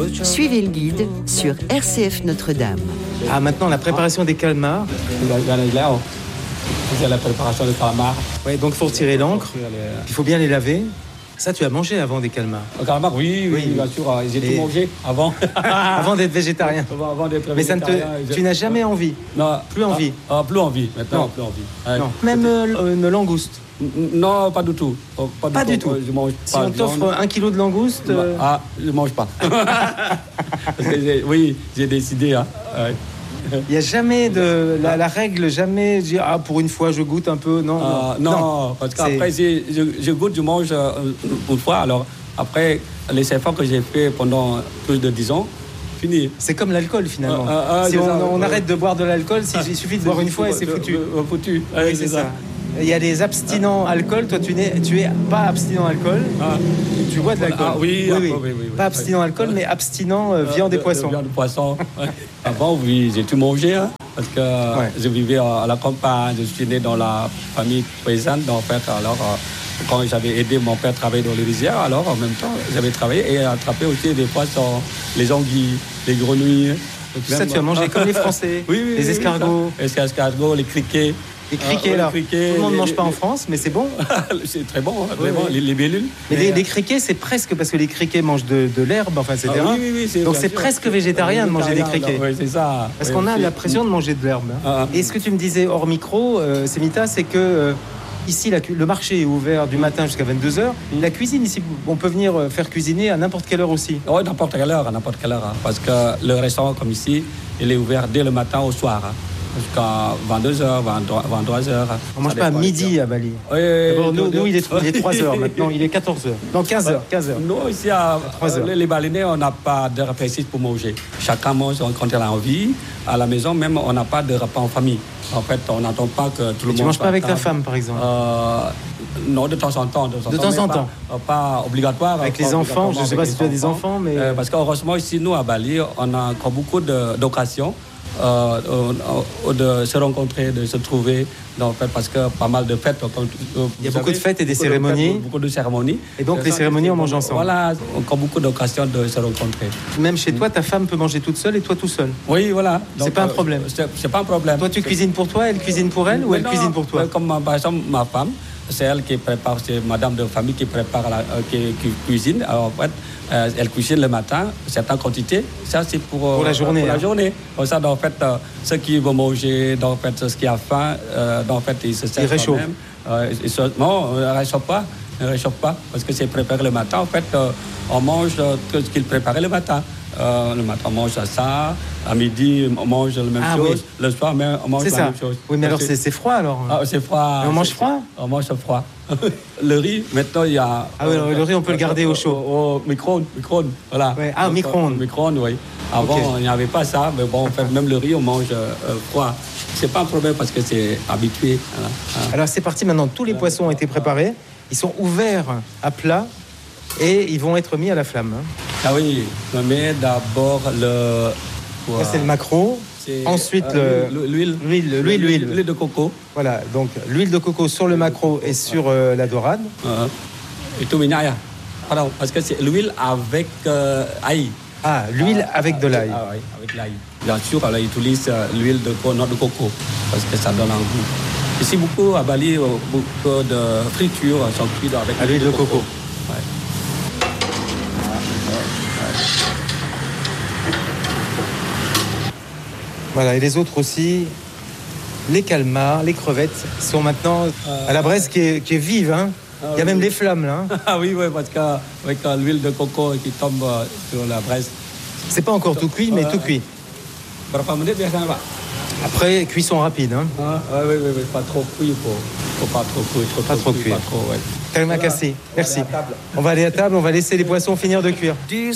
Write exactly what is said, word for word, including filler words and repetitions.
Suivez le guide sur R C F Notre-Dame. Ah, maintenant, la préparation des calmars. C'est la préparation des calmars. Ouais, donc il faut retirer l'encre. Il faut bien les laver. Ça, tu as mangé avant des calmars? Le calmar, oui, oui, oui, bien sûr. J'ai Et... tout mangé avant. Avant d'être végétarien. Avant, avant d'être Mais ça ne végétarien. te... tu n'as jamais envie? Non. Plus envie? Ah, ah, plus envie. Maintenant, non. plus envie. Ouais. Non. Même euh, une langouste? Non, pas du tout. Pas du pas tout. Du tout. Je mange si pas on t'offre un kilo de langouste euh... Ah, je ne mange pas. Parce que j'ai... Oui, j'ai décidé. Hein. Ouais. Il n'y a jamais de la, la règle, jamais dire ah pour une fois je goûte un peu, non. Euh, non, non, parce qu'après je, je goûte, je mange euh, une fois. Alors après les efforts que j'ai fait pendant plus de dix ans, fini. C'est comme l'alcool finalement. Euh, euh, si on, ça, on euh, arrête de boire de l'alcool, il suffit de boire une fois et c'est foutu. Euh, euh, foutu. Oui, c'est, c'est ça. ça. Il y a des abstinents alcool. Toi, tu n'es, tu es pas abstinent alcool. Ah. Tu bois de l'alcool. Ah, oui, oui, oui. oui, oui, oui. Pas abstinent alcool, mais abstinent euh, viande euh, et poisson. Viande et poisson. Ouais. Avant, oui, j'ai tout mangé. Hein, parce que ouais. je vivais à la campagne. Je suis né dans la famille paysanne. En fait, alors, quand j'avais aidé mon père à travailler dans les rizières, alors en même temps, j'avais travaillé et attrapé aussi des poissons, les anguilles, les grenouilles. Tout même, ça, tu as mangé comme les Français. Oui, oui, les escargots. Oui, les escargots, les criquets. Les criquets, ah, là. Les criquets, tout le monde ne mange les, pas en France, mais c'est bon. C'est très bon, oui, vraiment, oui. Les, les bellules. Mais les, les criquets, c'est presque parce que les criquets mangent de, de l'herbe, enfin, et cetera. Ah, oui, oui, oui, donc c'est sûr. presque végétarien de manger des criquets. Oui, c'est ça. Parce oui, qu'on a c'est... l'impression de manger de l'herbe. Hein. Ah, et ce que tu me disais hors micro, euh, Semita, c'est que euh, ici, la, le marché est ouvert du matin jusqu'à vingt-deux heures. Mm. La cuisine ici, on peut venir faire cuisiner à n'importe quelle heure aussi. Oui, n'importe quelle heure, à n'importe quelle heure. Hein, parce que le restaurant, comme ici, il est ouvert dès le matin au soir. Hein. Jusqu'à vingt-deux heures, vingt-trois heures. On ne mange pas à midi à Bali. Oui, D'abord, nous, nous, il est trois heures maintenant, il est quatorze heures. Non, quinze heures. quinze heures. Nous, ici, à, à les, les Balinais, on n'a pas d'heure précise pour manger. Chacun mange quand il a envie. À la maison, même, on n'a pas de repas en famille. En fait, on n'attend pas que tout le monde... Tu ne manges pas avec ta femme, par exemple euh, Non, de temps en temps. De temps, de temps en temps pas, pas obligatoire. Avec les enfants, je ne sais pas si tu as des enfants, mais... Euh, parce qu'heureusement, ici, nous, à Bali, on a encore beaucoup de, d'occasions. Euh, de se rencontrer, de se trouver, en fait, parce que pas mal de fêtes. Comme, il y a beaucoup savez, de fêtes et des cérémonies. De fêtes, beaucoup de cérémonies. Et donc, les cérémonies, on mange ensemble. Voilà, encore beaucoup d'occasions de se rencontrer. Même chez toi, ta femme peut manger toute seule et toi tout seul. Oui, voilà. Donc, c'est pas un problème. C'est, c'est pas un problème. Toi, tu c'est... cuisines pour toi, elle cuisine pour elle, ou elle non, cuisine pour toi? Comme par exemple, ma femme, c'est elle qui prépare, c'est madame de famille qui prépare, la, euh, qui, qui cuisine. Alors, en fait, euh, elle cuisine le matin, certaines quantités. Ça, c'est pour, pour la journée. Pour hein. la journée. Comme ça, en fait, euh, ceux qui vont manger, en fait, ceux qui ont faim, euh, en fait, ils se servent quand même. Euh, ils se, non, on ne réchauffe pas. Ne réchauffe pas, parce que c'est préparé le matin. En fait, euh, on mange euh, ce qu'il préparait le matin. Euh, le matin, on mange ça. À midi, on mange la même ah, chose. Oui. Le soir, même, on mange c'est la ça. même chose. Oui, mais alors c'est, c'est froid alors. Ah, c'est froid. Et on mange froid. On mange froid. Le riz, maintenant, il y a... Ah oui, euh, le riz, on peut euh, le garder au chaud. Au, au micro-ondes, micro-ondes, voilà. Ouais. Ah, au micro-ondes. Micro-ondes, oui. Avant, okay. il n'y avait pas ça, mais bon, en fait, même le riz, on mange euh, froid. C'est pas un problème parce que c'est habitué. Voilà. Alors, c'est parti maintenant. Tous les poissons ont été préparés. Ils sont ouverts à plat et ils vont être mis à la flamme. Ah oui, on met d'abord le... Ça, c'est le maquereau. C'est, Ensuite, euh, le, l'huile, l'huile, l'huile, l'huile. L'huile de coco. Voilà, donc l'huile de coco sur le maquereau et sur euh, la dorade. Uh-huh. Et tout minaya. Pardon, parce que c'est l'huile avec euh, ail. Ah, l'huile ah, avec de l'ail. Ah oui, avec l'ail. Bien sûr, on utilise l'huile de noix de coco parce que ça donne un goût. Ici, beaucoup à Bali, beaucoup de fritures sont cuites avec à l'huile de, de coco. coco. Ouais. Voilà, et les autres aussi, les calmars, les crevettes sont maintenant euh, à la braise qui est, qui est vive. Hein. Euh, Il y a même des flammes là. Hein. Ah oui, oui, parce qu'avec l'huile de coco qui tombe sur la braise. C'est pas encore tout cuit, mais euh, tout cuit. Après, cuisson rapide. Hein. Ah, oui, oui, oui, pas trop cuit, faut, faut pas trop cuire. Trop, pas trop, trop cuire. Pas trop, ouais. Kalma Kassi, merci. On va aller à table, on va laisser les poissons finir de cuire.